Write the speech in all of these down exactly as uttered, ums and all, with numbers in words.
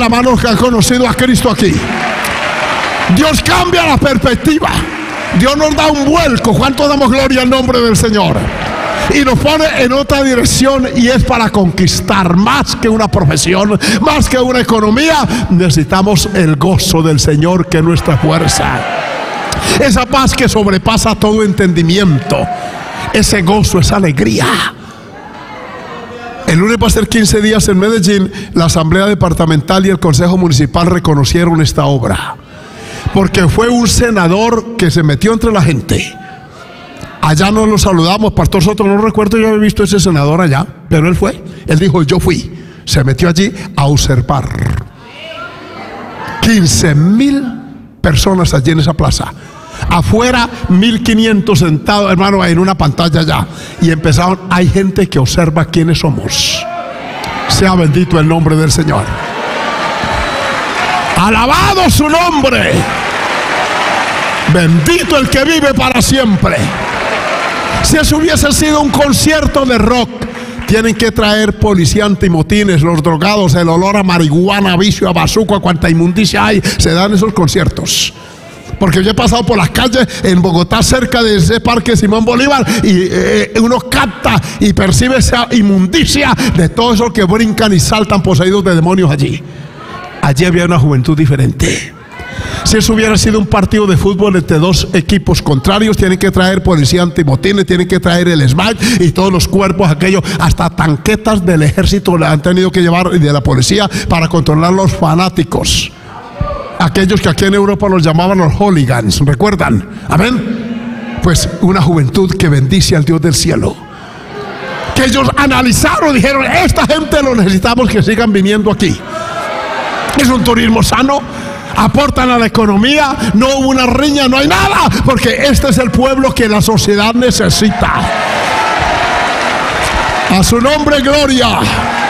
la mano los que han conocido a Cristo aquí. Dios cambia la perspectiva. Dios nos da un vuelco. ¿Cuánto damos gloria al nombre del Señor? Y nos pone en otra dirección, y es para conquistar. Más que una profesión, más que una economía, necesitamos el gozo del Señor, que es nuestra fuerza. Esa paz que sobrepasa todo entendimiento. Ese gozo, esa alegría. El lunes va a ser quince días en Medellín. La Asamblea Departamental y el Consejo Municipal reconocieron esta obra, porque fue un senador que se metió entre la gente. Allá nos lo saludamos, Pastor Soto, no recuerdo yo haber visto ese senador allá, pero él fue, él dijo, yo fui, se metió allí a usurpar. quince mil personas allí en esa plaza. Afuera, mil quinientos sentados, hermano, en una pantalla allá. Y empezaron, hay gente que observa quiénes somos. Sea bendito el nombre del Señor. Alabado su nombre. Bendito el que vive para siempre. Si eso hubiese sido un concierto de rock, tienen que traer policía antimotines, los drogados, el olor a marihuana, a vicio, a bazuco, a cuanta inmundicia hay, se dan esos conciertos. Porque yo he pasado por las calles en Bogotá, cerca de ese parque Simón Bolívar, y eh, uno capta y percibe esa inmundicia de todos esos que brincan y saltan poseídos de demonios allí. Allí había una juventud diferente. Si eso hubiera sido un partido de fútbol entre dos equipos contrarios, tienen que traer policía antimotines, tienen que traer el SMAT y todos los cuerpos aquellos, hasta tanquetas del ejército le han tenido que llevar, y de la policía, para controlar los fanáticos. Aquellos que aquí en Europa los llamaban los hooligans, ¿recuerdan? Amén. Pues una juventud que bendice al Dios del cielo, que ellos analizaron y dijeron, esta gente lo necesitamos que sigan viniendo aquí. Es un turismo sano, aportan a la economía, no hubo una riña, no hay nada, porque este es el pueblo que la sociedad necesita. A su nombre, gloria.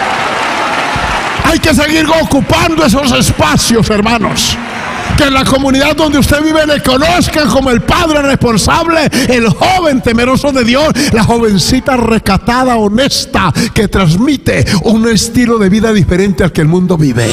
Hay que seguir ocupando esos espacios, hermanos. Que en la comunidad donde usted vive le conozcan como el padre responsable, el joven temeroso de Dios, la jovencita recatada, honesta, que transmite un estilo de vida diferente al que el mundo vive.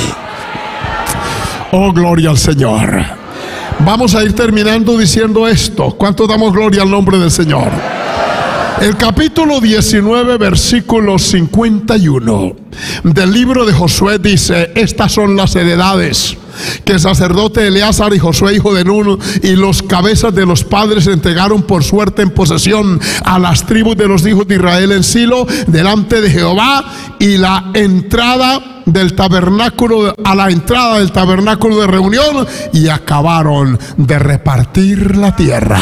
Oh, gloria al Señor. Vamos a ir terminando diciendo esto. ¿Cuánto damos gloria al nombre del Señor? El capítulo diecinueve, versículo cincuenta y uno del libro de Josué dice: estas son las heredades que el sacerdote Eleazar y Josué hijo de Nun y los cabezas de los padres entregaron por suerte en posesión a las tribus de los hijos de Israel en Silo, delante de Jehová, y la entrada del tabernáculo, a la entrada del tabernáculo de reunión, y acabaron de repartir la tierra.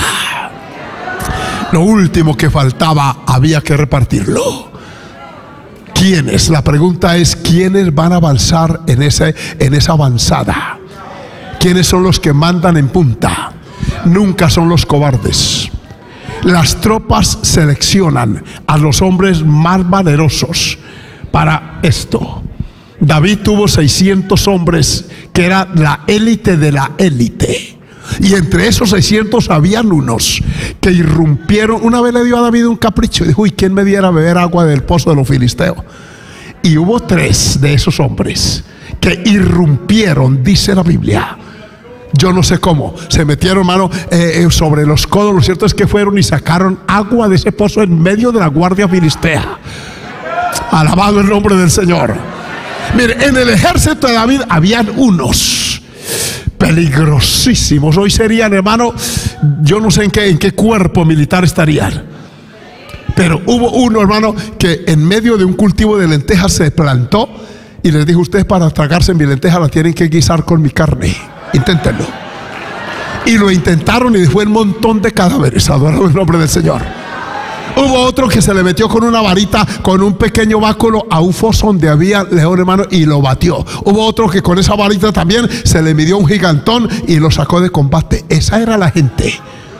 Lo último que faltaba, había que repartirlo. ¿Quiénes? La pregunta es: ¿quiénes van a avanzar en, ese, en esa avanzada? ¿Quiénes son los que mandan en punta? Nunca son los cobardes. Las tropas seleccionan a los hombres más valerosos para esto. David tuvo seiscientos hombres que era la élite de la élite. Y entre esos seiscientos habían unos que irrumpieron. Una vez le dio a David un capricho y dijo: uy, ¿quién me diera a beber agua del pozo de los filisteos? Y hubo tres de esos hombres que irrumpieron, dice la Biblia. Yo no sé cómo, se metieron, hermano, eh, sobre los codos. Lo cierto es que fueron y sacaron agua de ese pozo en medio de la guardia filistea. Alabado el nombre del Señor. Mire, en el ejército de David habían unos peligrosísimos. Hoy serían, hermano, yo no sé en qué, en qué cuerpo militar estarían. Pero hubo uno, hermano, que en medio de un cultivo de lentejas se plantó y les dijo: ustedes para tragarse mi lenteja la tienen que guisar con mi carne, inténtenlo. Y lo intentaron y fue un montón de cadáveres. Adorado el nombre del Señor. Hubo otro que se le metió con una varita, con un pequeño báculo, a un foso donde había león, hermano, y lo batió. Hubo otro que con esa varita también se le midió un gigantón y lo sacó de combate. Esa era la gente.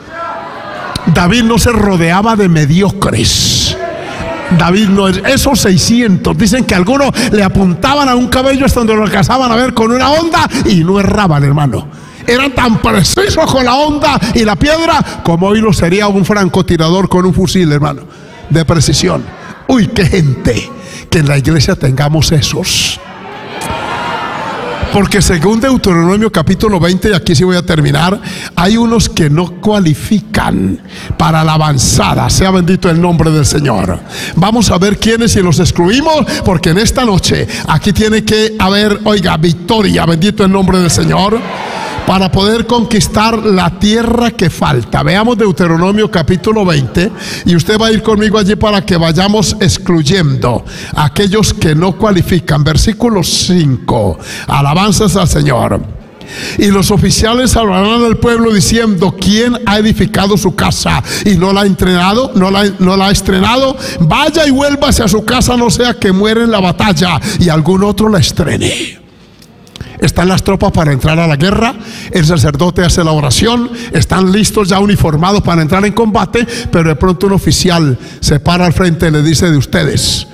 David no se rodeaba de mediocres. David no es. Esos seiscientos, dicen que algunos le apuntaban a un cabello hasta donde lo alcanzaban a ver con una honda y no erraban, hermano. Eran tan precisos con la honda y la piedra como hoy lo sería un francotirador con un fusil, hermano, de precisión. Uy, qué gente. Que en la iglesia tengamos esos. Porque según Deuteronomio capítulo veinte, y aquí sí voy a terminar, hay unos que no cualifican para la avanzada. Sea bendito el nombre del Señor. Vamos a ver quiénes y los excluimos, porque en esta noche aquí tiene que haber, oiga, victoria, bendito el nombre del Señor, para poder conquistar la tierra que falta. Veamos Deuteronomio capítulo veinte, y usted va a ir conmigo allí para que vayamos excluyendo a aquellos que no cualifican. Versículo cinco, alabanzas al Señor. Y los oficiales hablarán al pueblo diciendo: ¿quién ha edificado su casa y no la ha entrenado, no la, no la ha estrenado? Vaya y vuélvase a su casa, no sea que muera en la batalla y algún otro la estrene. Están las tropas para entrar a la guerra, el sacerdote hace la oración, están listos ya uniformados para entrar en combate, pero de pronto un oficial se para al frente y le dice: de ustedes,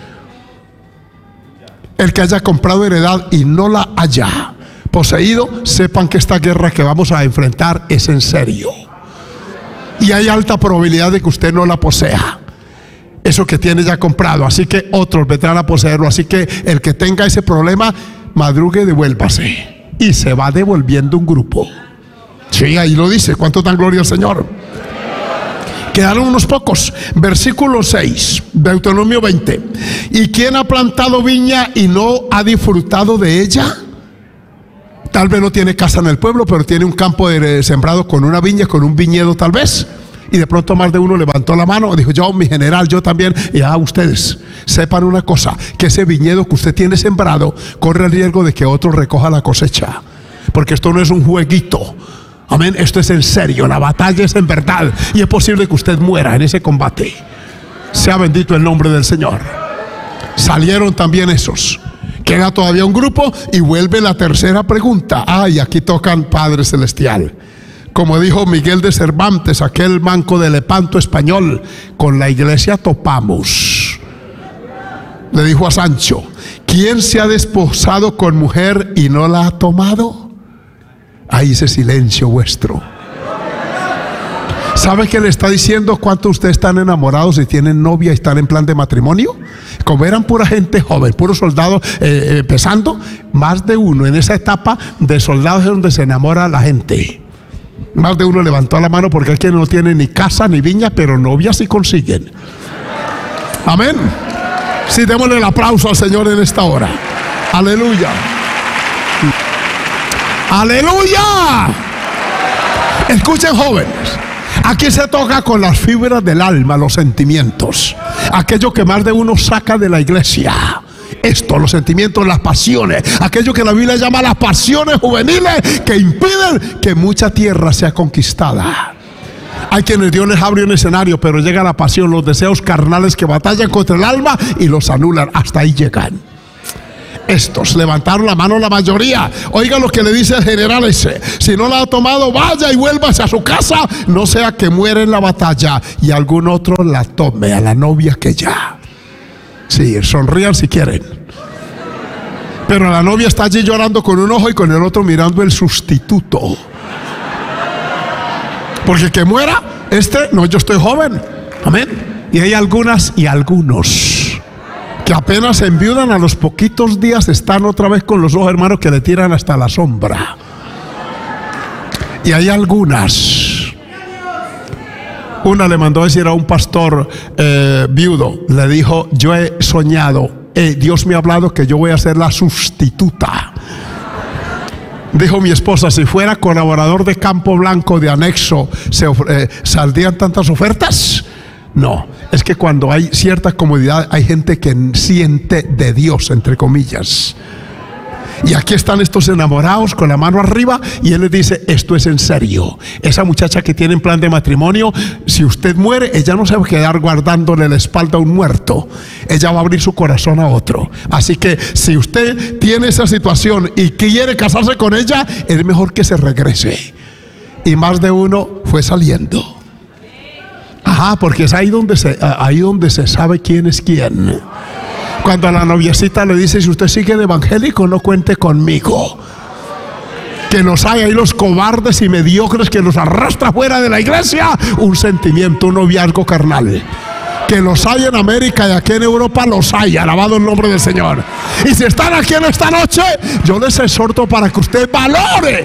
el que haya comprado heredad y no la haya poseído, sepan que esta guerra que vamos a enfrentar es en serio, y hay alta probabilidad de que usted no la posea, eso que tiene ya comprado, así que otros vendrán a poseerlo. Así que el que tenga ese problema, madrugue, devuélvase. Y se va devolviendo un grupo. Sí, ahí lo dice. ¿Cuánto dan gloria al Señor? Quedaron unos pocos. Versículo seis, Deuteronomio veinte. ¿Y quién ha plantado viña y no ha disfrutado de ella? Tal vez no tiene casa en el pueblo, pero tiene un campo de, sembrado con una viña, con un viñedo tal vez. Y de pronto más de uno levantó la mano, dijo: yo, mi general, yo también. Y a ah, ustedes sepan una cosa, que ese viñedo que usted tiene sembrado corre el riesgo de que otro recoja la cosecha, porque esto no es un jueguito. Amén, esto es en serio, la batalla es en verdad, y es posible que usted muera en ese combate. Sea bendito el nombre del Señor. Salieron también esos. Queda todavía un grupo y vuelve la tercera pregunta. Ay, aquí tocan Padre Celestial. Como dijo Miguel de Cervantes, aquel manco de Lepanto español: con la iglesia topamos. Le dijo a Sancho: ¿quién se ha desposado con mujer y no la ha tomado? Ahí ese silencio vuestro. ¿Sabe qué le está diciendo? ¿Cuántos de ustedes están enamorados y tienen novia y están en plan de matrimonio? Como eran pura gente joven, puros soldados eh, empezando, más de uno en esa etapa de soldados es donde se enamora la gente. Más de uno levantó la mano, porque hay quienes no tienen ni casa ni viña, pero novias sí consiguen. Amén. Sí, démosle el aplauso al Señor en esta hora. Aleluya. Aleluya. Escuchen, jóvenes, aquí se toca con las fibras del alma, los sentimientos, aquello que más de uno saca de la iglesia. Esto, los sentimientos, las pasiones, aquello que la Biblia llama las pasiones juveniles, que impiden que mucha tierra sea conquistada. Hay quienes Dios les abre un escenario, pero llega la pasión, los deseos carnales que batallan contra el alma y los anulan. Hasta ahí llegan. Estos levantaron la mano la mayoría. Oiga lo que le dice el general ese: si no la ha tomado, vaya y vuélvase a su casa, no sea que muera en la batalla y algún otro la tome, a la novia que ya. Sí, sonrían si quieren. Pero la novia está allí llorando con un ojo y con el otro mirando el sustituto. Porque que muera este, no, yo estoy joven. Amén. Y hay algunas y algunos que apenas se enviudan, a los poquitos días están otra vez con los ojos, hermanos, que le tiran hasta la sombra. Y hay algunas. Una le mandó a decir a un pastor eh, viudo, le dijo: yo he soñado, eh, Dios me ha hablado que yo voy a ser la sustituta. Dijo mi esposa: si fuera colaborador de Campo Blanco de anexo, ¿se, eh, ¿saldrían tantas ofertas? No, es que cuando hay cierta comodidad, hay gente que siente de Dios, entre comillas. Y aquí están estos enamorados con la mano arriba, y él les dice: esto es en serio. Esa muchacha que tiene en plan de matrimonio, si usted muere, ella no se va a quedar guardándole la espalda a un muerto, ella va a abrir su corazón a otro. Así que si usted tiene esa situación y quiere casarse con ella, es mejor que se regrese. Y más de uno fue saliendo. Ajá, porque es ahí donde se, ahí donde se sabe quién es quién. Cuando a la noviecita le dice: si usted sigue de evangélico, no cuente conmigo. Que los hay ahí, los cobardes y mediocres, que los arrastra fuera de la iglesia, un sentimiento, un noviazgo carnal, Que los hay en América y aquí en Europa los hay, alabado el nombre del Señor. Y si están aquí en esta noche, yo les exhorto para que usted valore,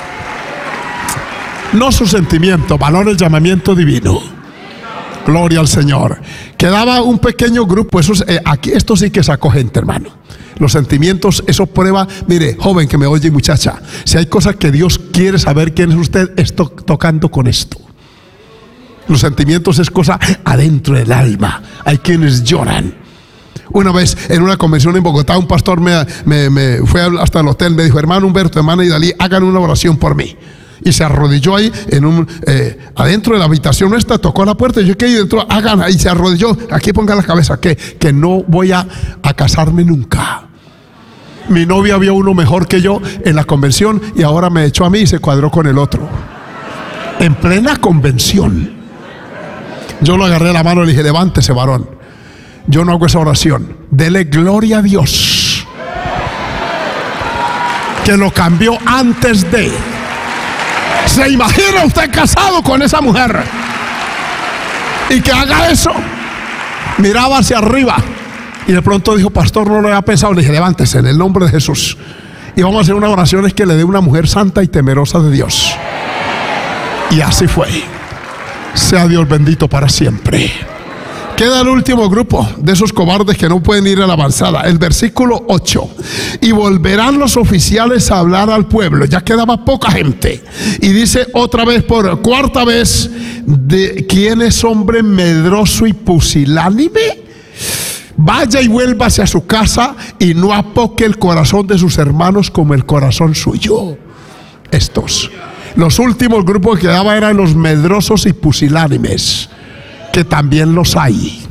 no su sentimiento, valore el llamamiento divino. Gloria al Señor. Quedaba un pequeño grupo, eso, eh, aquí, esto sí que sacó gente, hermano. Los sentimientos, eso prueba. Mire, joven que me oye, muchacha, si hay cosas que Dios quiere saber quién es usted, esto tocando con esto. Los sentimientos es cosa adentro del alma. Hay quienes lloran. Una vez en una convención en Bogotá, un pastor me, me, me fue hasta el hotel, me dijo: hermano Humberto, hermana Idalí, hagan una oración por mí. Y se arrodilló ahí en un eh, adentro de la habitación nuestra, tocó la puerta y yo que ahí dentro, hagan ahí, se arrodilló, aquí ponga la cabeza, que, que no voy a, a casarme nunca. Mi novia había uno mejor que yo en la convención y ahora me echó a mí y se cuadró con el otro. En plena convención. Yo lo agarré la mano y le dije: levántese, varón. Yo no hago esa oración. Dele gloria a Dios que lo cambió antes de. ¿Se imagina usted casado con esa mujer y que haga eso? Miraba hacia arriba y de pronto dijo: pastor, no lo había pensado. Le dije: levántese en el nombre de Jesús y vamos a hacer una oración es que le dé una mujer santa y temerosa de Dios. Y así fue. Sea Dios bendito para siempre. Queda el último grupo de esos cobardes que no pueden ir a la avanzada. El versículo ocho. Y volverán los oficiales a hablar al pueblo. Ya quedaba poca gente. Y dice otra vez, por cuarta vez: ¿de quién es hombre medroso y pusilánime? Vaya y vuélvase a su casa y no apoque el corazón de sus hermanos como el corazón suyo. Estos. Los últimos grupos que quedaban eran los medrosos y pusilánimes, que también los hay,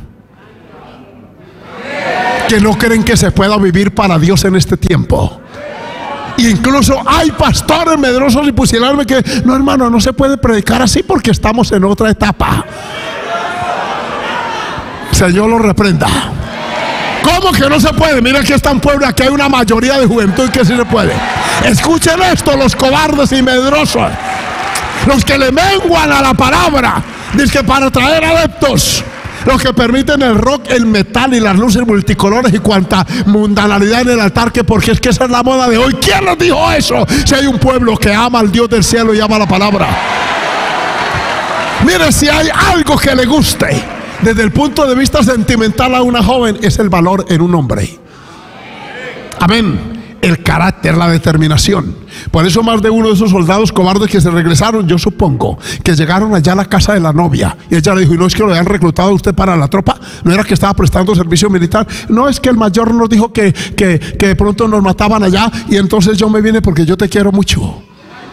que no creen que se pueda vivir para Dios en este tiempo. E incluso hay pastores medrosos y pusilánimes que: no, hermano, no se puede predicar así porque estamos en otra etapa. Señor lo reprenda. ¿Cómo que no se puede? Mira que está en Puebla, que hay una mayoría de juventud que sí se puede. Escuchen esto, los cobardes y medrosos, los que le menguan a la palabra, dice que para traer adeptos, los que permiten el rock, el metal y las luces multicolores y cuanta mundanalidad en el altar, que porque es que esa es la moda de hoy. ¿Quién les dijo eso? Si hay un pueblo que ama al Dios del cielo y ama la palabra. Mire, si hay algo que le guste desde el punto de vista sentimental a una joven, es el valor en un hombre. Amén. El carácter, la determinación. Por eso más de uno de esos soldados cobardes que se regresaron, yo supongo que llegaron allá a la casa de la novia y ella le dijo: ¿y no es que lo habían reclutado a usted para la tropa? ¿No era que estaba prestando servicio militar? No, es que el mayor nos dijo que, que, que de pronto nos mataban allá y entonces yo me vine porque yo te quiero mucho.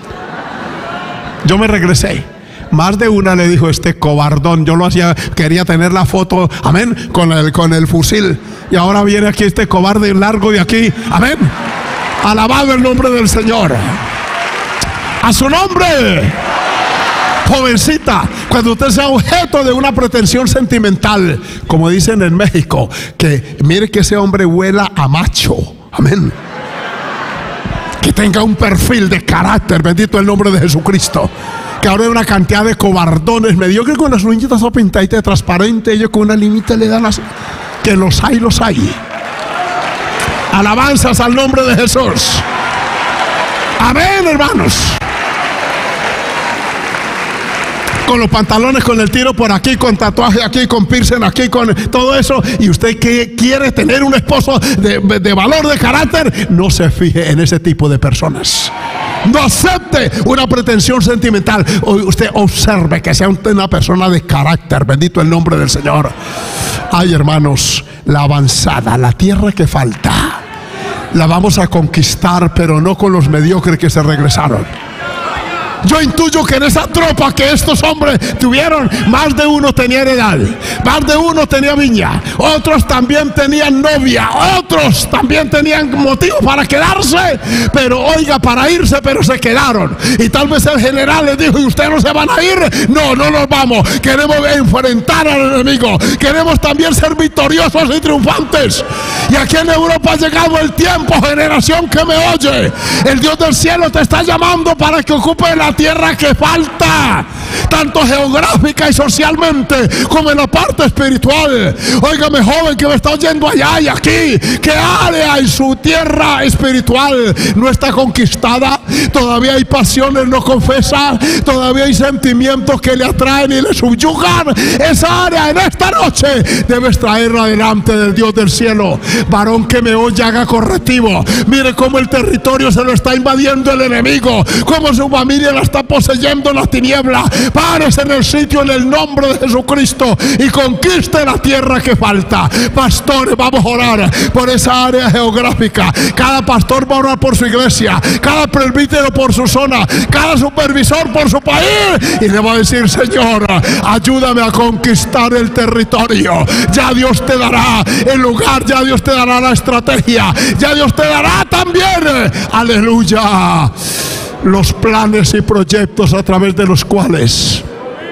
Yo me regresé. Más de una le dijo: este cobardón, yo lo hacía, quería tener la foto, amén, con el, con el fusil, y ahora viene aquí este cobarde largo de aquí, amén. Alabado el nombre del Señor. A su nombre. Jovencita, cuando usted sea objeto de una pretensión sentimental, como dicen en México, que mire que ese hombre huela a macho, amén, que tenga un perfil de carácter, bendito el nombre de Jesucristo. Que ahora hay una cantidad de cobardones mediocres con las uñitas pintaditas de transparente, ellos con una limita le dan así. Que los hay, los hay. Alabanzas al nombre de Jesús. Amén, hermanos. Con los pantalones, con el tiro por aquí, con tatuaje aquí, con piercing aquí, con todo eso. Y usted que quiere tener un esposo de, de valor, de carácter, no se fije en ese tipo de personas. No acepte una pretensión sentimental. Usted observe que sea una persona de carácter. Bendito el nombre del Señor. Ay, hermanos, la avanzada, la tierra que falta, la vamos a conquistar, pero no con los mediocres que se regresaron. Yo intuyo que en esa tropa que estos hombres tuvieron, más de uno tenía heredad, más de uno tenía viña, otros también tenían novia, otros también tenían motivo para quedarse, pero oiga, para irse, pero se quedaron. Y tal vez el general les dijo: ¿y ustedes no se van a ir? No, no nos vamos, queremos enfrentar al enemigo, queremos también ser victoriosos y triunfantes. Y aquí en Europa ha llegado el tiempo, generación que me oye, el Dios del cielo te está llamando para que ocupe la la tierra que falta, tanto geográfica y socialmente como en la parte espiritual. Óigame, joven que me está oyendo allá y aquí, ¿qué área en su tierra espiritual no está conquistada? Todavía hay pasiones no confesas, todavía hay sentimientos que le atraen y le subyugan. Esa área en esta noche debes traerla delante del Dios del cielo. Varón que me oye, haga correctivo. Mire cómo el territorio se lo está invadiendo el enemigo, cómo su familia la está poseyendo la tiniebla. Párese en el sitio en el nombre de Jesucristo y conquiste la tierra que falta. Pastores, vamos a orar por esa área geográfica. Cada pastor va a orar por su iglesia, cada presbítero por su zona, cada supervisor por su país, y le va a decir: Señor, ayúdame a conquistar el territorio. Ya Dios te dará el lugar, ya Dios te dará la estrategia, ya Dios te dará también, aleluya, los planes y proyectos a través de los cuales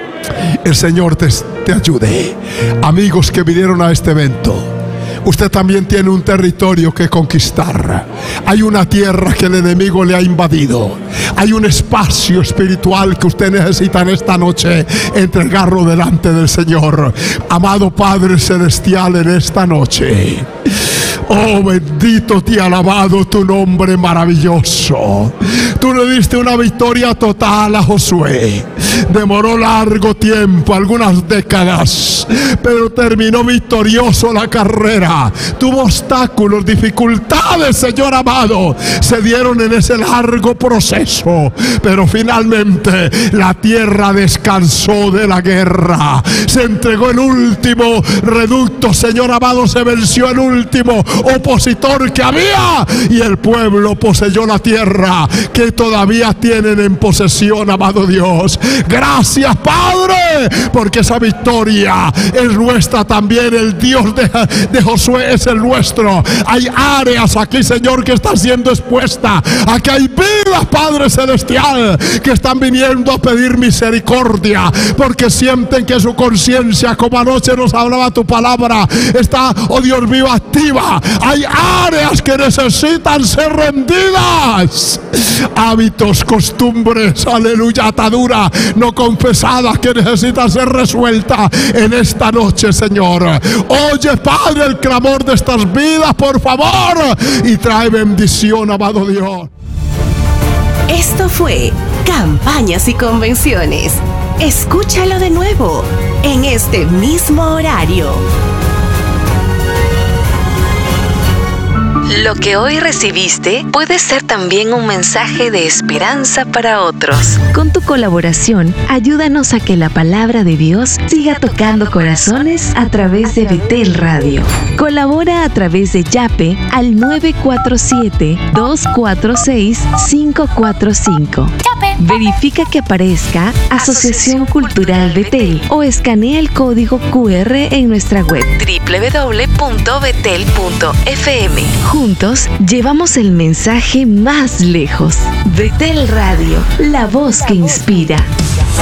el Señor te, te ayude. Amigos que vinieron a este evento, usted también tiene un territorio que conquistar. Hay una tierra que el enemigo le ha invadido. Hay un espacio espiritual que usted necesita en esta noche entregarlo delante del Señor. Amado Padre Celestial, en esta noche, oh, bendito y alabado tu nombre maravilloso. Tú le diste una victoria total a Josué. Demoró largo tiempo, algunas décadas, pero terminó victorioso la carrera. Tuvo obstáculos, dificultades, Señor amado, se dieron en ese largo proceso, pero finalmente la tierra descansó de la guerra. Se entregó el último reducto, Señor amado, se venció el último opositor que había, y el pueblo poseyó la tierra que todavía tienen en posesión, amado Dios. Gracias, Padre, porque esa victoria es nuestra también. El Dios de, de Josué es el nuestro. Hay áreas aquí, Señor, que están siendo expuestas. Aquí hay vidas, Padre Celestial, que están viniendo a pedir misericordia porque sienten que su conciencia, como anoche nos hablaba tu palabra, está, oh Dios mío, activa. Hay áreas que necesitan ser rendidas. Hábitos, costumbres, aleluya, atadura no confesadas que necesitan ser resueltas en esta noche, Señor. Oye, Padre, el clamor de estas vidas, por favor, y trae bendición, amado Dios. Esto fue Campañas y Convenciones. Escúchalo de nuevo en este mismo horario. Lo que hoy recibiste puede ser también un mensaje de esperanza para otros. Con tu colaboración, ayúdanos a que la palabra de Dios siga tocando corazones a través de Betel Radio. Colabora a través de Yape al nueve cuatro siete, dos cuatro seis, cinco cuatro cinco. Verifica que aparezca Asociación Cultural Betel o escanea el código cu erre en nuestra web doble u doble u doble u punto betel punto efe eme. Juntos llevamos el mensaje más lejos. Betel Radio, la voz que inspira.